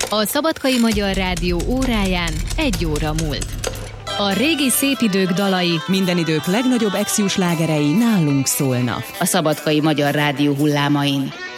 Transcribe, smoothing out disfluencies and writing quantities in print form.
A Szabadkai Magyar Rádió óráján 1 óra múlt. A régi szép idők dalai, minden idők legnagyobb ex-slágerei nálunk szólnak. A Szabadkai Magyar Rádió hullámain.